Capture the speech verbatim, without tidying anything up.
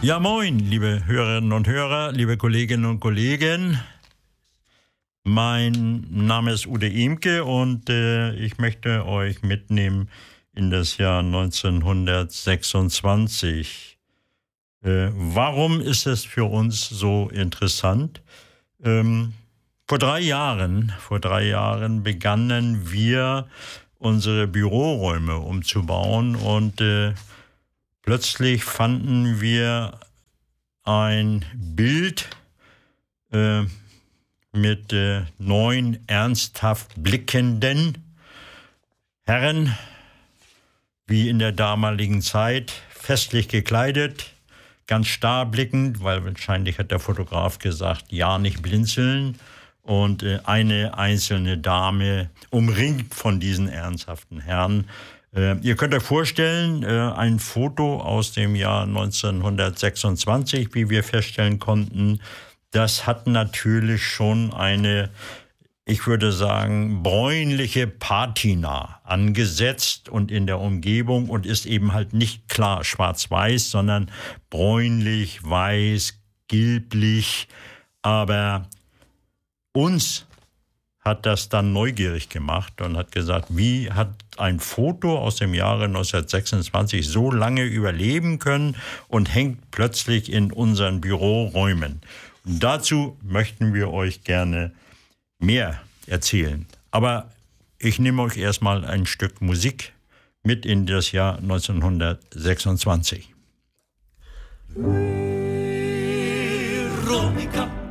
Ja, moin, liebe Hörerinnen und Hörer, liebe Kolleginnen und Kollegen. Mein Name ist Ude Ihmke und äh, ich möchte euch mitnehmen in das Jahr neunzehnhundertsechsundzwanzig. Äh, warum ist es für uns so interessant? Ähm, vor drei Jahren, vor drei Jahren begannen wir, unsere Büroräume umzubauen und äh, plötzlich fanden wir ein Bild äh, mit äh, neun ernsthaft blickenden Herren, wie in der damaligen Zeit, festlich gekleidet, ganz starr blickend, weil wahrscheinlich hat der Fotograf gesagt, ja, nicht blinzeln. Und äh, eine einzelne Dame umringt von diesen ernsthaften Herren. Äh, ihr könnt euch vorstellen, äh, ein Foto aus dem Jahr neunzehnhundertsechsundzwanzig, wie wir feststellen konnten, das hat natürlich schon eine, ich würde sagen, bräunliche Patina angesetzt und in der Umgebung und ist eben halt nicht klar schwarz-weiß, sondern bräunlich, weiß, gelblich. Aber uns hat das dann neugierig gemacht und hat gesagt, wie hat ein Foto aus dem Jahre neunzehnhundertsechsundzwanzig so lange überleben können und hängt plötzlich in unseren Büroräumen. Und dazu möchten wir euch gerne mehr erzählen. Aber ich nehme euch erstmal ein Stück Musik mit in das Jahr neunzehnhundertsechsundzwanzig. Veronica.